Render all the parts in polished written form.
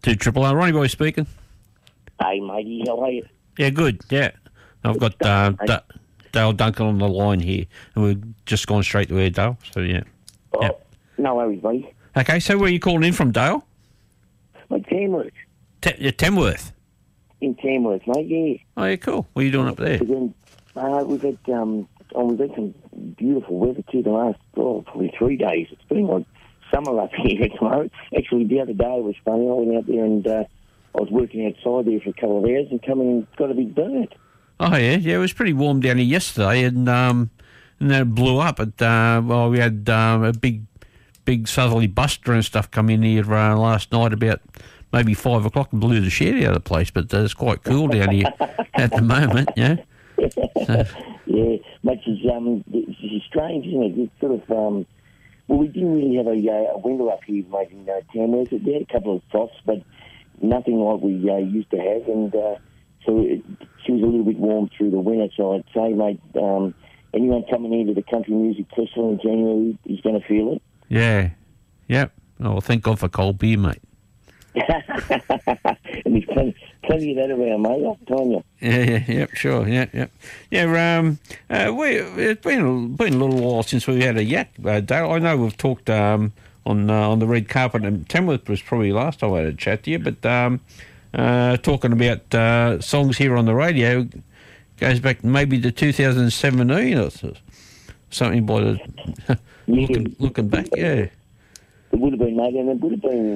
2 Triple R. Ronnie Boy speaking. Hey, matey, how are you? Yeah, good. Yeah, I've got Dale Duncan on the line here, and we've just gone straight to air, Dale. So yeah. Oh, Yeah. no worries, mate. Okay, so where are you calling in from, Dale? Like Tamworth. Tamworth. In Tamworth, mate, yeah. Oh, yeah, cool. What are you doing up there? We've had some beautiful weather too the last, probably 3 days. It's been like summer up here at the moment. Actually, the other day was funny. I went out there and I was working outside there for a couple of hours and come in and got a big burnt. Oh, yeah. Yeah, it was pretty warm down here yesterday, and then it blew up. We had a big southerly buster and stuff come in here last night about maybe 5 o'clock and blew the shed out of the place, but it's quite cool down here at the moment, yeah. So. Yeah, which is it's strange, isn't it? It's sort of, we didn't really have a winter up here, mate, in Tamworth. There had a couple of frosts, but nothing like we used to have, and she was a little bit warm through the winter, so I'd say, mate, anyone coming into the Country Music Festival in January is going to feel it. Yeah, yep. Oh, thank God for cold beer, mate. And there's plenty of that around, mate, I'm telling you. Yeah, sure, yeah. Yeah, it's been a little while since we had a yak, Dale. I know we've talked on the red carpet, and Tamworth was probably last time I had a chat to you, but talking about songs here on the radio goes back maybe to 2017 or something by the looking back, yeah. It would have been, mate, and it would have been,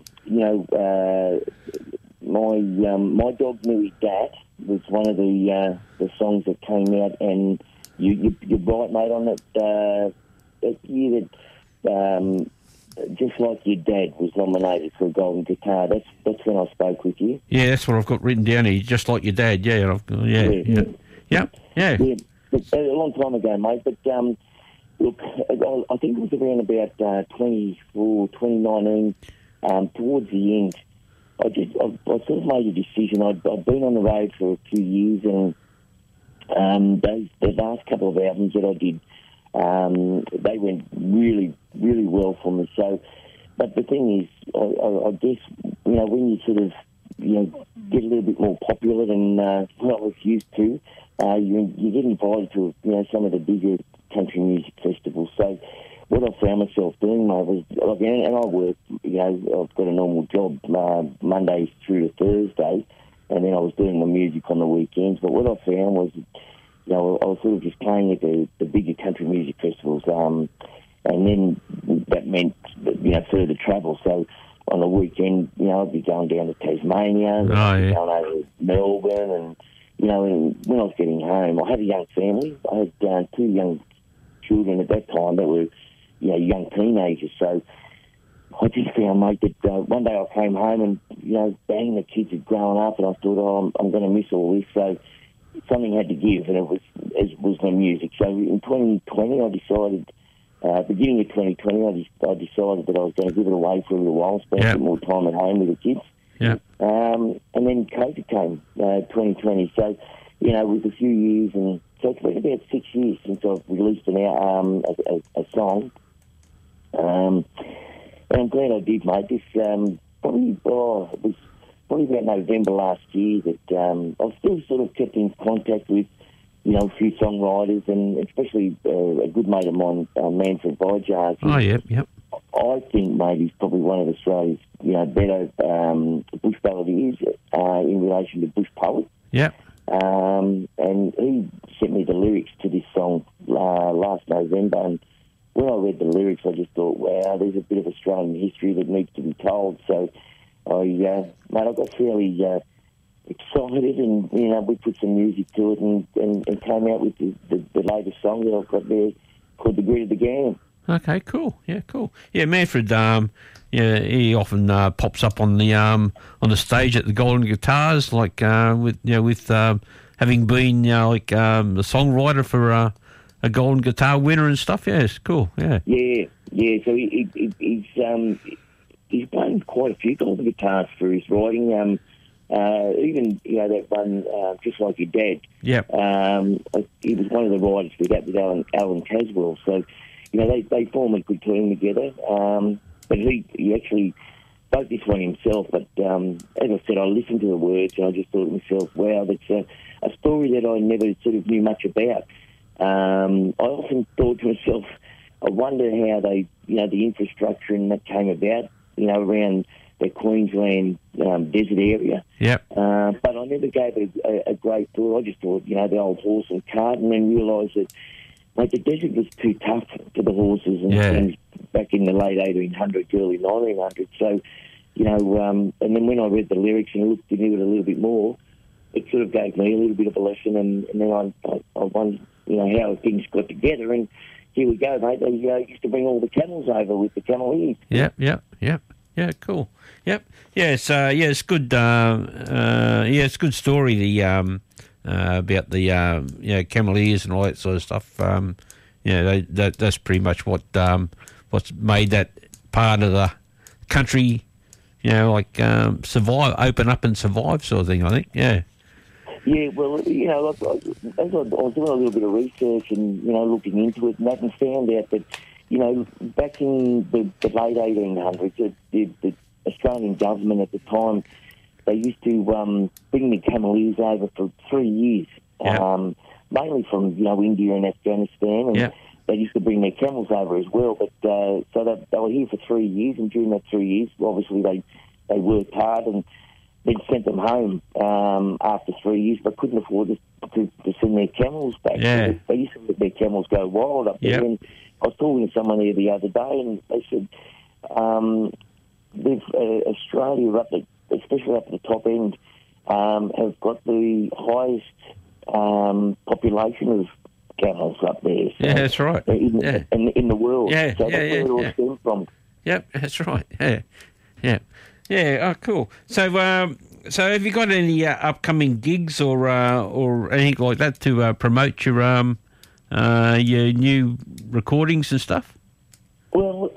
my dog Mary Dat was one of the songs that came out, and you're right, mate, on that year that Just Like Your Dad was nominated for a Golden Guitar. That's when I spoke with you. Yeah, that's what I've got written down here. Just Like Your Dad. Yeah. Yeah. A long time ago, mate. But look, I think it was around about 2019. Towards the end, I sort of made a decision. I'd been on the road for a few years, and the last couple of albums that I did, they went really, really well for me. So, but the thing is, I guess, when you sort of, get a little bit more popular than what I was used to, you get invited to, some of the bigger country music festivals. So what I found myself doing, mate, was, and I work, I've got a normal job, Mondays through to Thursday, and then I was doing my music on the weekends. But what I found was, I was sort of just playing at the bigger country music festivals, and then that meant, further travel. So on the weekend, I'd be going down to Tasmania, going over to Melbourne, and, and when I was getting home, I had a young family. I had 2 young children at that time that were, young teenagers. So I just found, mate, that one day I came home and, bang, the kids had grown up, and I thought, I'm going to miss all this. So something had to give, and it was my music. So in 2020, I decided, beginning of 2020, I decided that I was going to give it away for a little while, spend a bit more time at home with the kids. Yeah. And then COVID came, 2020. So, with a few years, and so it's been about 6 years since I've released a song. And I'm glad I did, mate. This it was probably about November last year that I've still sort of kept in contact with, a few songwriters, and especially a good mate of mine, Manfred Vijar. Oh, yep. I think, mate, he's probably one of Australia's, better bush balladeers in relation to bush poets. Yep. And he sent me the lyrics to this song last November, and when I read the lyrics, I just thought, wow, there's a bit of Australian history that needs to be told. So I got fairly excited, and we put some music to it, and came out with the latest song that I've got there called "The Grit of the Gam." Okay, cool. Yeah, cool. Yeah, Manfred. He often pops up on the stage at the Golden Guitars, like with having been the songwriter for a Golden Guitar winner and stuff. Yeah, it's cool. Yeah. Yeah. So he's playing quite a few Golden Guitars for his writing. Even that one, Just Like Your Dad. Yeah. He was one of the writers for that with Alan Caswell. So they form a good team together. But he actually wrote this one himself, but as I said, I listened to the words and I just thought to myself, wow, that's a story that I never sort of knew much about. I often thought to myself, I wonder how they, the infrastructure and that came about, around the Queensland desert area. Yep. But I never gave it a great thought. I just thought, the old horse and cart, and then realised that, mate, the desert was too tough for the horses and things back in the late 1800s, early 1900s. So, and then when I read the lyrics and looked into it a little bit more, it sort of gave me a little bit of a lesson, and then I wondered, how things got together, and here we go, mate. They used to bring all the camels over with the cameleers. Yep. Yeah, cool. Yep. Yeah, it's good. It's a good story. The about the cameleers and all that sort of stuff. That's pretty much what's made that part of the country, survive, open up and survive, sort of thing. I think. Yeah. Yeah, well, as I was doing a little bit of research and, looking into it, and that, and found out that, back in the late 1800s, the Australian government at the time, they used to bring the cameleers over for 3 years, mainly from, India and Afghanistan, and they used to bring their camels over as well. But so they were here for 3 years, and during that 3 years, obviously they worked hard and then sent them home after 3 years, but couldn't afford to send their camels back. Yeah. So they used to let their camels go wild up there. And I was talking to someone there the other day, and they said Australia, especially up at the top end, have got the highest population of camels up there. So that's right. In the world. Yeah, so that's where it all stems from. Yep, that's right. Yeah. Yeah. Oh, cool. So, have you got any upcoming gigs or anything like that to promote your new recordings and stuff? Well,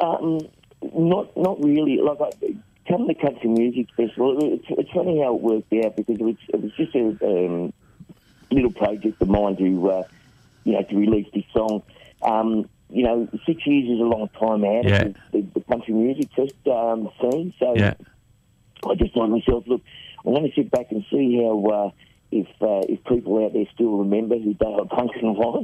not really. Like, come to the Country Music Festival. It's funny how it worked out, because it was just a little project of mine to release this song. 6 years is a long time out of the country music scene. So I just thought to myself, look, I'm going to sit back and see how if people out there still remember who Dale Duncan was.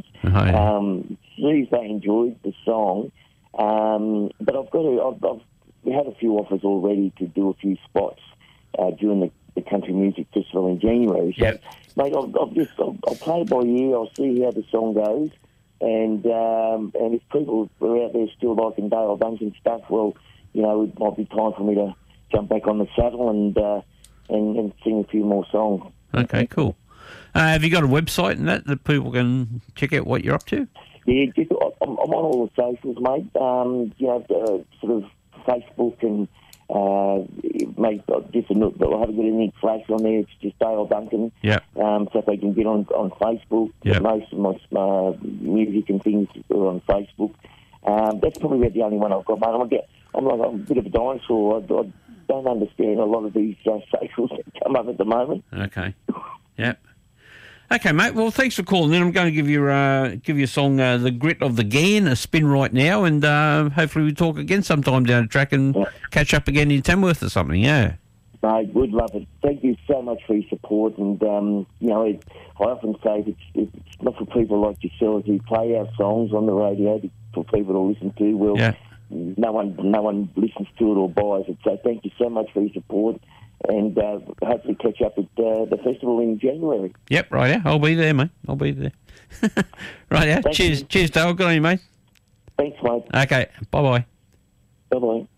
See if they enjoyed the song. But I've had a few offers already to do a few spots during the Country Music Festival in January. So, mate, I'll play it by ear. I'll see how the song goes. And if people are out there still liking Dale Duncan stuff, well, it might be time for me to jump back on the saddle and sing a few more songs. Okay, cool. Have you got a website and that people can check out what you're up to? Yeah, I'm on all the socials, mate. Sort of Facebook and mate, I haven't got any flash on there. It's just Dale Duncan. Yeah. So if they can get on Facebook, most of my music and things are on Facebook. That's probably about the only one I've got, mate. I'm like a bit of a dinosaur. I don't understand a lot of these socials that come up at the moment. Okay. Yep. Okay, mate. Well, thanks for calling in. I'm going to give you a song, "The Grit of the Ghan," a spin right now, and hopefully we talk again sometime down the track and catch up again in Tamworth or something. Yeah. Mate, would love it. Thank you so much for your support, and I often say it's not for people like yourselves who play our songs on the radio for people to listen to. Well, no one listens to it or buys it. So thank you so much for your support. And hopefully catch up at the festival in January. Yep, right, yeah. I'll be there, mate. I'll be there. Right, yeah. Cheers, Dale. Good on you, mate. Thanks, mate. Okay, bye-bye. Bye-bye.